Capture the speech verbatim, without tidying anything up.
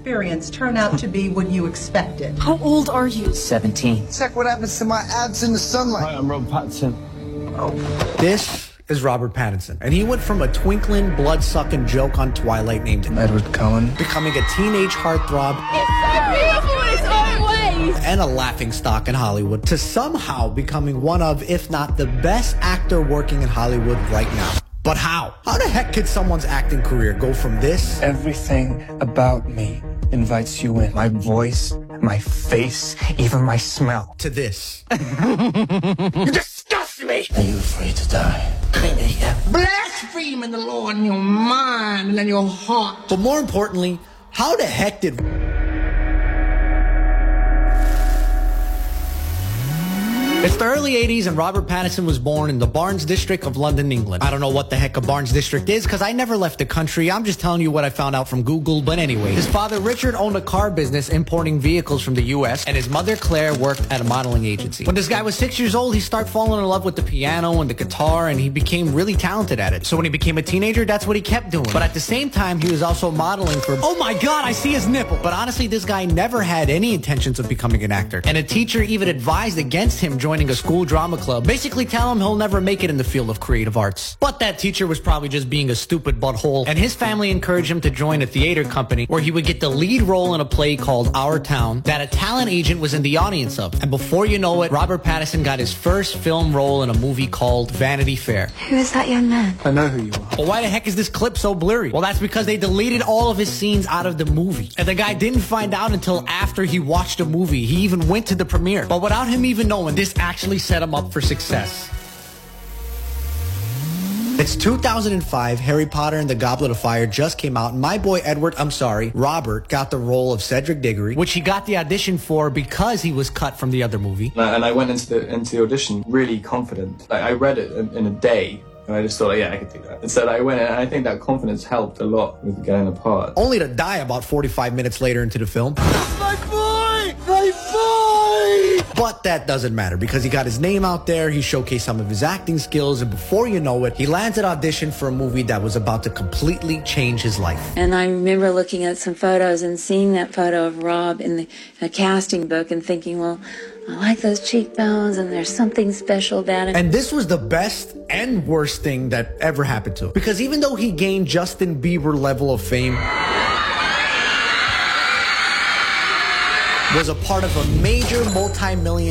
experience turn out to be what you expected? How old are you? seventeen. Check what happens to my abs in the sunlight. Hi, I'm Robert Pattinson. Oh. This is Robert Pattinson, and he went from a twinkling, blood-sucking joke on Twilight named Edward Cullen, becoming a teenage heartthrob. It's so beautiful in its own ways! And a laughingstock in Hollywood, to somehow becoming one of, if not the best actor working in Hollywood right now. But how? How the heck could someone's acting career go from this? Everything about me invites you in. My voice, my face, even my smell. To this. You disgust me! Are you afraid to die? Kinda, yeah. Blaspheme the Lord in your mind and in your heart. But more importantly, how the heck did... It's the early eighties and Robert Pattinson was born in the Barnes District of London, England. I don't know what the heck a Barnes District is because I never left the country. I'm just telling you what I found out from Google. But anyway, his father Richard owned a car business importing vehicles from the U S and his mother Claire worked at a modeling agency. When this guy was six years old, he started falling in love with the piano and the guitar and he became really talented at it. So when he became a teenager, that's what he kept doing. But at the same time, he was also modeling for... Oh my God, I see his nipple. But honestly, this guy never had any intentions of becoming an actor. And a teacher even advised against him joining a school drama club, basically tell him he'll never make it in the field of creative arts. But that teacher was probably just being a stupid butthole, and his family encouraged him to join a theater company where he would get the lead role in a play called Our Town that a talent agent was in the audience of. And before you know it, Robert Pattinson got his first film role in a movie called Vanity Fair. Who is that young man? I know who you are. But why the heck is this clip so blurry? Well, that's because they deleted all of his scenes out of the movie. And the guy didn't find out until after he watched the movie. He even went to the premiere. But without him even knowing, this actually set him up for success. It's two thousand five, Harry Potter and the Goblet of Fire just came out, and my boy Edward, I'm sorry, Robert, got the role of Cedric Diggory, which he got the audition for because he was cut from the other movie. And I went into the, into the audition really confident. Like, I read it in, in a day. And I just thought, like, yeah, I could do that. And so I went in, and I think that confidence helped a lot with getting the part. Only to die about forty-five minutes later into the film. My boy! My boy! But that doesn't matter because he got his name out there, he showcased some of his acting skills, and before you know it, he lands an audition for a movie that was about to completely change his life. And I remember looking at some photos and seeing that photo of Rob in the a casting book and thinking, well, I like those cheekbones and there's something special about it. And this was the best and worst thing that ever happened to him. Because even though he gained Justin Bieber level of fame, was a part of a major multi-million